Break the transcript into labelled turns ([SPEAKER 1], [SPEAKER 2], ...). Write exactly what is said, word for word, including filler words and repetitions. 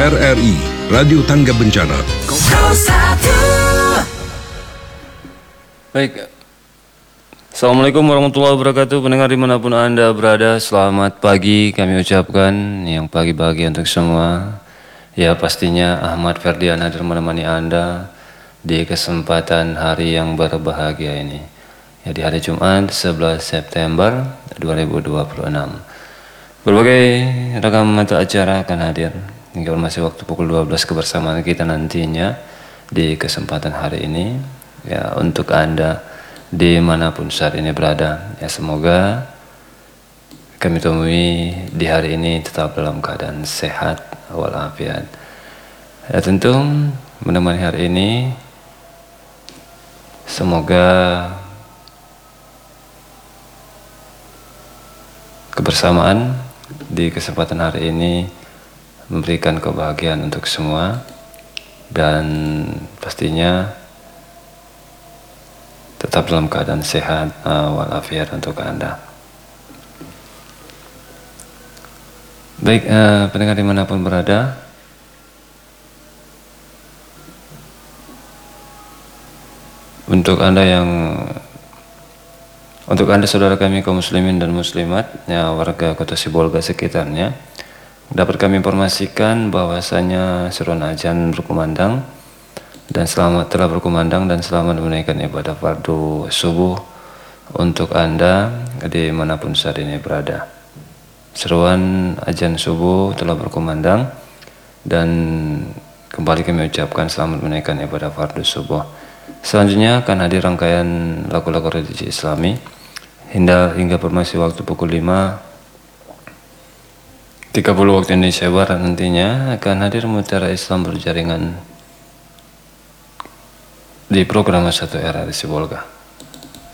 [SPEAKER 1] R R I, Radio Tangga Bencana.
[SPEAKER 2] Baik, Assalamualaikum warahmatullahi wabarakatuh. Pendengar dimanapun Anda berada, selamat pagi kami ucapkan. Yang pagi-pagi untuk semua. Ya, pastinya Ahmad Ferdian hadir menemani Anda di kesempatan hari yang berbahagia ini. Ya, di hari Jumat sebelas September dua ribu dua puluh enam. Berbagai ragam mata acara akan hadir hingga masih waktu pukul dua belas kebersamaan kita nantinya di kesempatan hari ini. Ya, untuk Anda dimanapun saat ini berada, ya semoga kami temui di hari ini tetap dalam keadaan sehat walafiat. Ya, tentu menemani hari ini semoga kebersamaan di kesempatan hari ini memberikan kebahagiaan untuk semua, dan pastinya tetap dalam keadaan sehat uh, walafiat untuk Anda. Baik, uh, pendengar dimanapun berada, untuk Anda yang untuk Anda saudara kami kaum muslimin dan muslimat, ya warga Kota Sibolga sekitarnya, dapat kami informasikan bahwasanya seruan azan berkumandang dan selamat telah berkumandang dan selamat menunaikan ibadah fardu subuh untuk Anda dimanapun saat ini berada. Seruan azan subuh telah berkumandang dan kembali kami ucapkan selamat menunaikan ibadah fardu subuh. Selanjutnya akan hadir rangkaian lagu-lagu religi Islami hingga hingga formasi waktu pukul lima tiga puluh waktu Indonesia Barat. Nantinya akan hadir Mutiara Islam berjaringan di program satu R R I Sibolga.